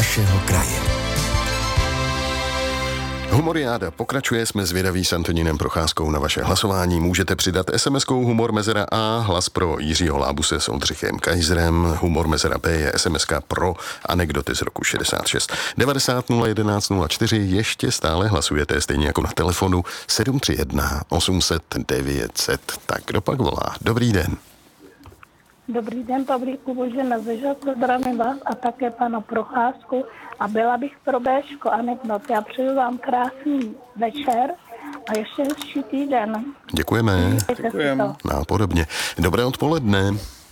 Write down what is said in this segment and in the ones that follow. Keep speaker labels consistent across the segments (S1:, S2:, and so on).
S1: vašeho kraje.
S2: Humoriáda pokračuje, jsme zvědaví s Antonínem Procházkou na vaše hlasování. Můžete přidat SMS-kou Humor Mezera A, hlas pro Jiřího Lábuse s Oldřichem Kaiserem. Humor Mezera B je SMS-ka pro anekdoty z roku 66. 90 011 04, ještě stále hlasujete, stejně jako na telefonu 731 800 900. Tak kdo pak volá? Dobrý den.
S3: Dobrý den, Pavlíku, Božena ze Žadce, zdravím vás a také pana Procházku a byla bych pro Béško anekdot. Já přeju vám krásný večer a ještě hezčí týden.
S2: Děkujeme.
S4: Děkujeme.
S2: Nápodobně. Dobré odpoledne.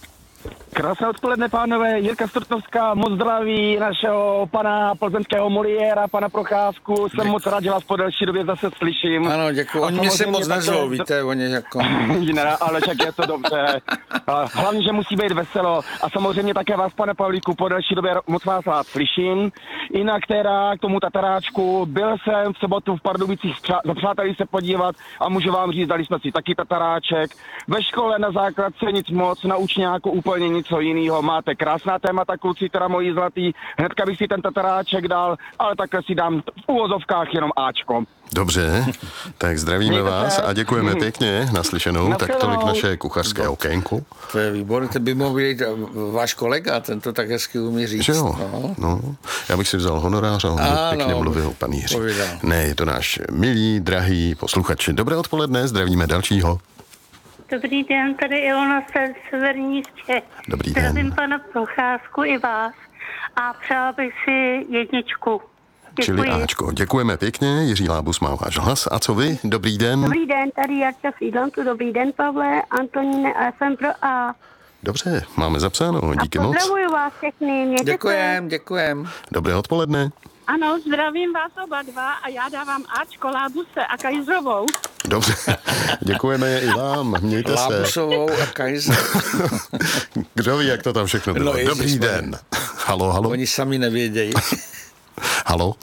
S4: Krásné odpoledne, pánové. Jirka Strtovská, moc zdraví našeho pana plzeňského Moliéra, pana Procházku. Jsem moc rád, že vás po delší době zase slyším.
S5: Ano, děkuji. Oni mě se moc nezvou, víte, oni jako...
S4: Ne, ale však je to dobře. Hlavně, že musí být veselo. A samozřejmě také vás, pane Pavlíku, po delší době moc vás rád slyším. Jinak teda k tomu tataráčku. Byl jsem v sobotu v Pardubicích za přáteli se podívat a můžu vám říct, dali jsme si taky tataráček. Ve škole na základce nic moc, na učňáku úplně něco jiného. Máte krásná témata, kluci, teda moji zlatý. Hnedka bych si ten tataráček dal, ale takhle si dám v úvozovkách jenom Áčko.
S2: Dobře, tak zdravíme vás a děkujeme pěkně, naslyšenou. Tak tolik naše kuchařské okénko.
S5: To je výborné, to by mohl být váš kolega, ten to tak hezky umí říct.
S2: Že jo, no. Já bych si vzal honorář a on by pěkně mluvil, pan Jiří. Ne, je to náš milý, drahý posluchač. Dobré odpoledne, zdravíme dalšího.
S3: Dobrý den, tady Ilona z Severních Čech.
S2: Dobrý den.
S3: Zdravím pana Procházku i vás a přála bych si jedničku. Děkuji.
S2: Čili Áčko. Děkujeme pěkně, Jiří Lábus má váš hlas. A co vy? Dobrý den.
S3: Dobrý den, tady Jarča z Jídlanku. Dobrý den, Pavle, Antoníne a jsem pro A.
S2: Dobře, máme zapsáno, díky moc.
S3: Pozdravuju vás všechny, mějte se.
S5: Děkujem.
S2: Dobré odpoledne.
S3: Ano, zdravím vás oba dva a já dávám Ačko, Lábuse a Kajzrovou.
S2: Dobře, děkujeme i vám, mějte se.
S5: Lábusovou a Kajzer.
S2: Kdo ví, jak to tam všechno bylo.
S5: No,
S2: dobrý den. Halo.
S5: Oni sami nevědějí.
S2: Halo.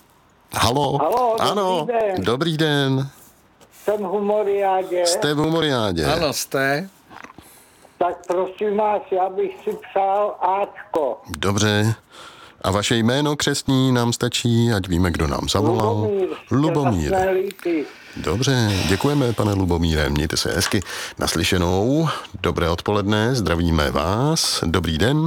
S6: Halo,
S2: ano, dobrý den.
S6: Jsem v Humoriádě.
S2: Jste v Humoriádě.
S5: Ano, jste.
S6: Tak prosím vás, já bych si přál Áčko.
S2: Dobře. A vaše jméno křestní nám stačí, ať víme, kdo nám zavolal. Lubomír. Dobře, děkujeme, pane Lubomíre, mějte se hezky. Naslyšenou. Dobré odpoledne, zdravíme vás. Dobrý den.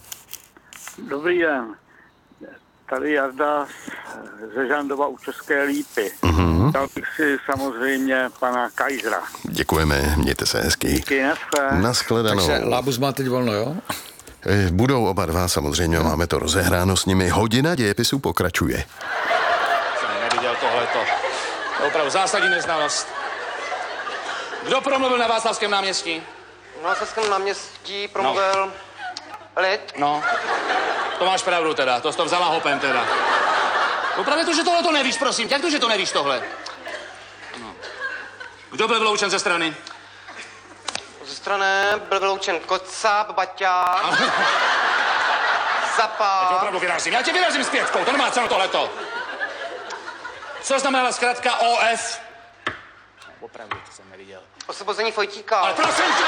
S7: Dobrý den. Tady Jarda ze Žandova u České Lípy. Dal bych si samozřejmě pana Kajzera.
S2: Děkujeme, mějte se hezky.
S7: Díky,
S2: naschledanou.
S5: Takže Lábus má teď volno, jo?
S2: Budou oba dva, samozřejmě, máme to rozehráno s nimi. Hodina dějepisu pokračuje.
S8: Jsem neviděl tohleto. To je opravdu zásadní neznalost. Kdo promluvil na Václavském náměstí?
S9: Na Václavském náměstí promluvil Lid.
S8: No, to máš pravdu teda, to jsi to vzala hopem teda. Opravdu to, že tohle to nevíš, prosím, jak to, že to nevíš tohle? No. Kdo byl vyloučen ze strany?
S9: Ze strany byl vyloučen Kocáb, Baťák, Zapá.
S8: Já tě opravdu vyrazím, já tě vyrazím s pětkou, to nemá cenu tohleto. Co znamenala zkrátka OF? Opravdu, to jsem neviděl.
S9: Osvobození Fojtíka.
S8: Ale prosím tě!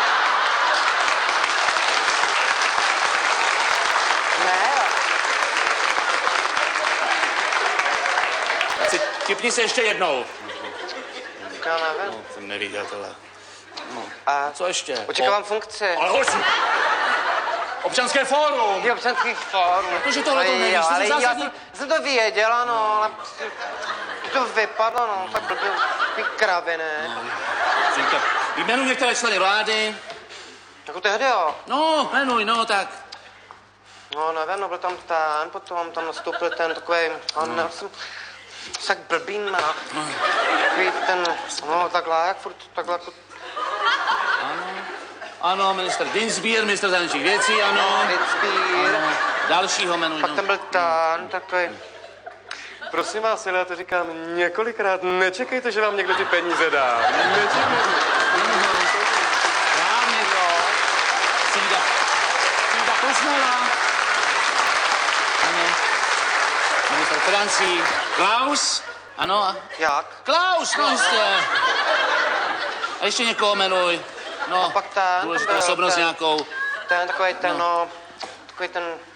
S8: Tipni se ještě jednou.
S9: Já nevím.
S8: No, jsem neviděl tohle. No.
S9: A
S8: co ještě?
S9: Očekávám funkci.
S8: Ale hoď! Občanské fórum.
S9: Je občanský fórum.
S8: Protože tohle to nevíš, to
S9: ale
S8: zásadní...
S9: já jsem to věděl, ano, ale to vypadlo, no, tak blbý kraviny.
S8: Jmenuji některé členy vlády.
S9: Jako tehdy, jo?
S8: No, jmenuj, no, tak.
S9: No, nevím, no, byl tam ten, potom tam nastoupil ten takovej, tak blbý, takový ten, no, takhle, jak furt, takhle, jako...
S8: Ano, minister Dinsbier, minister zahraničních věcí, ano.
S9: Dinsbier.
S8: Ano. Dalšího jmenuji.
S9: Pak tam byl ten, takový...
S10: Prosím vás, já to říkám několikrát, nečekejte, že vám někdo ty peníze dá. Nečekejte.
S8: Správně to. Sída Kosmela. Ano. Minister financí. Klaus. Ano.
S9: Jak?
S8: Klaus, no jistě. A ještě někoho jmenuj. No,
S9: a pak ten,
S8: důležitou osobnost nějakou.
S9: Ten, takový ten, no, takový ten